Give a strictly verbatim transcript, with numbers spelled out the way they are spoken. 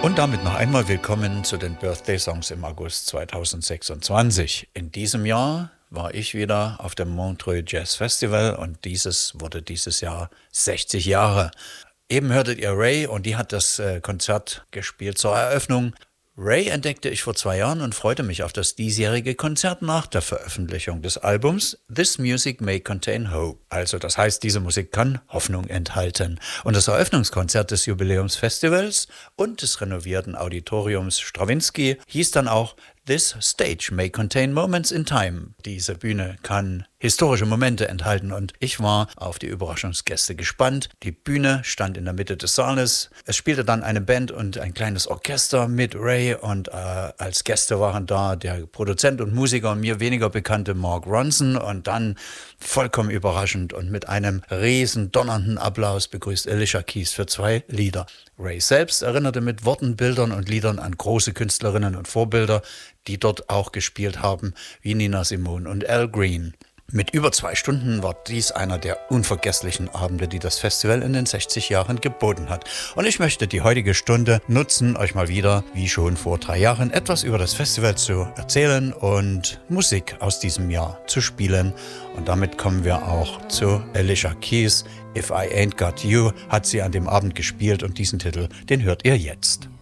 Und damit noch einmal willkommen zu den Birthday Songs im August zweitausendsechsundzwanzig. In diesem Jahr war ich wieder auf dem Montreux Jazz Festival und dieses wurde dieses Jahr sechzig Jahre. Eben hörtet ihr Ray und die hat das äh, Konzert gespielt zur Eröffnung. Ray entdeckte ich vor zwei Jahren und freute mich auf das diesjährige Konzert nach der Veröffentlichung des Albums This Music May Contain Hope. Also das heißt, diese Musik kann Hoffnung enthalten. Und das Eröffnungskonzert des Jubiläumsfestivals und des renovierten Auditoriums Stravinsky hieß dann auch This Stage May Contain Moments in Time. Diese Bühne kann historische Momente enthalten und ich war auf die Überraschungsgäste gespannt. Die Bühne stand in der Mitte des Saales. Es spielte dann eine Band und ein kleines Orchester mit Ray und äh, als Gäste waren da der Produzent und Musiker und mir weniger bekannte Mark Ronson und dann vollkommen überraschend und mit einem riesen donnernden Applaus begrüßt Alicia Keys für zwei Lieder. Ray selbst erinnerte mit Worten, Bildern und Liedern an große Künstlerinnen und Vorbilder, die dort auch gespielt haben, wie Nina Simone und Al Green. Mit über zwei Stunden war dies einer der unvergesslichen Abende, die das Festival in den sechzig Jahren geboten hat. Und ich möchte die heutige Stunde nutzen, euch mal wieder, wie schon vor drei Jahren, etwas über das Festival zu erzählen und Musik aus diesem Jahr zu spielen. Und damit kommen wir auch zu Alicia Keys. If I Ain't Got You hat sie an dem Abend gespielt und diesen Titel, den hört ihr jetzt.